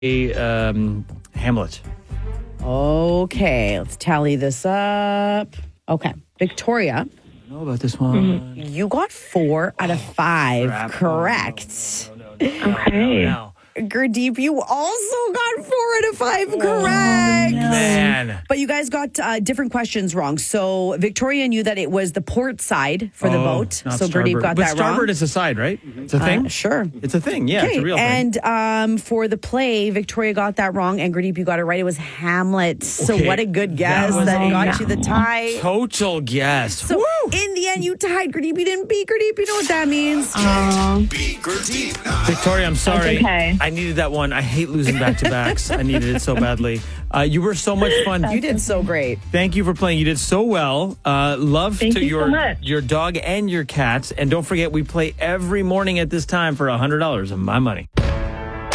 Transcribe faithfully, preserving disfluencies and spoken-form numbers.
um, Hamlet. Okay, let's tally this up. Okay, Victoria, I don't know about this one. you got four out of five Crap. correct. Oh, no, no, no, no, no, Okay. no, no. Gurdeep, you also got four out of five correct. Man. But you guys got uh, different questions wrong. So Victoria knew that it was the port side for the Oh, boat. not So Gurdeep starboard. got but that wrong. starboard is the side, right? It's a thing? Uh, sure. It's a thing, yeah. It's a Okay, real thing. and um, for the play, Victoria got that wrong, and Gurdeep, you got it right. It was Hamlet. So Okay, what a good guess that that, was a got you the tie. Total guess. So Woo! in the end, you tied Gurdeep. You didn't beat Gurdeep. You know what that means? Um, Victoria, I'm sorry. okay. I needed that one. I hate losing back-to-backs. I needed it so badly. Uh, you were so much fun. You did so great. Thank you for playing. You did so well. Uh, love Thank to you so your much. your dog and your cats. And don't forget, we play every morning at this time for one hundred dollars of my money.